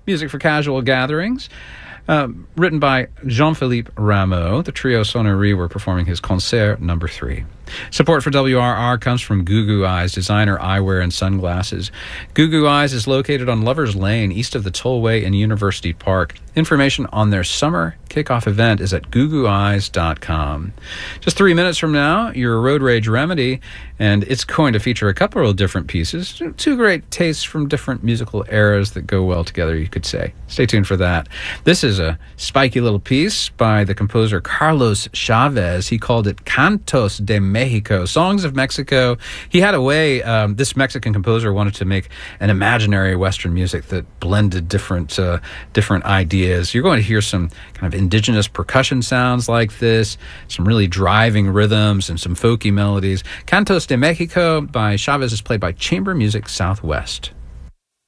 music for casual gatherings. Written by Jean-Philippe Rameau, the trio Sonnerie were performing his Concert No. 3. Support for WRR comes from Goo Goo Eyes, designer eyewear and sunglasses. Goo Goo Eyes is located on Lovers Lane, east of the Tollway in University Park. Information on their summer kickoff event is at googooeyes.com. Just 3 minutes from now, your Road Rage Remedy, and it's going to feature a couple of different pieces. Two great tastes from different musical eras that go well together, you could say. Stay tuned for that. This is a spiky little piece by the composer Carlos Chavez. He called it Cantos de Mexico, Songs of Mexico. He had a way, this Mexican composer wanted to make an imaginary Western music that blended different ideas. You're going to hear some kind of indigenous percussion sounds like this, some really driving rhythms, and some folky melodies. Cantos de Mexico by Chavez is played by Chamber Music Southwest.